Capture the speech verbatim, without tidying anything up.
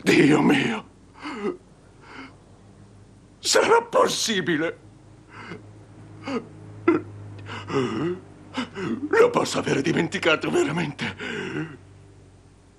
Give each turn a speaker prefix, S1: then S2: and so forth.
S1: Dio mio! Sarà possibile? Lo posso avere dimenticato veramente?